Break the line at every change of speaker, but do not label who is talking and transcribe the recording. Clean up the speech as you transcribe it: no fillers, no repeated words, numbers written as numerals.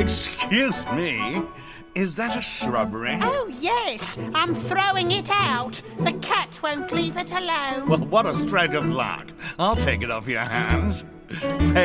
Excuse me. Is that a shrubbery?
Oh, yes. I'm throwing it out. The cat won't leave it alone.
Well, what a stroke of luck. I'll take it off your hands.